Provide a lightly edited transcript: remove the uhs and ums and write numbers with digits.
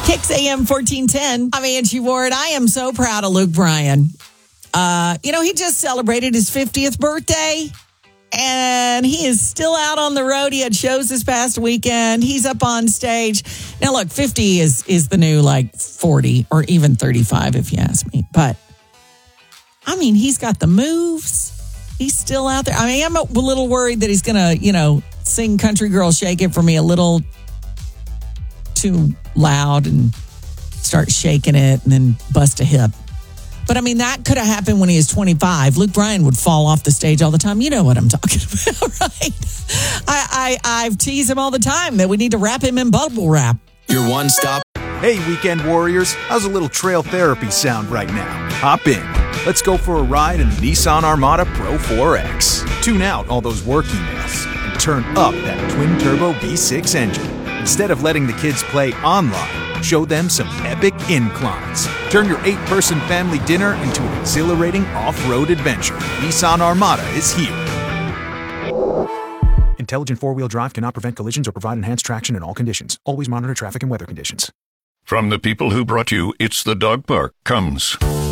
Kicks AM 1410. I'm Angie Ward. I am so proud of Luke Bryan. He just celebrated his 50th birthday, and he is still out on the road. He had shows this past weekend. He's up on stage. Now, look, 50 is the new, 40 or even 35, if you ask me. But, he's got the moves. He's still out there. I'm a little worried that he's going to, sing Country Girl Shake It for me a little too loud and start shaking it and then bust a hip. But that could have happened when he was 25. Luke Bryan would fall off the stage all the time. You know what I'm talking about, right? I tease him all the time that we need to wrap him in bubble wrap. Your one stop. Hey, weekend warriors. How's a little trail therapy sound right now? Hop in. Let's go for a ride in the Nissan Armada Pro 4X. Tune out all those work emails and turn up that twin-turbo V6 engine. Instead of letting the kids play online, show them some epic inclines. Turn your 8-person family dinner into an exhilarating off-road adventure. Nissan Armada is here. Intelligent four-wheel drive cannot prevent collisions or provide enhanced traction in all conditions. Always monitor traffic and weather conditions. From the people who brought you It's the Dog Park comes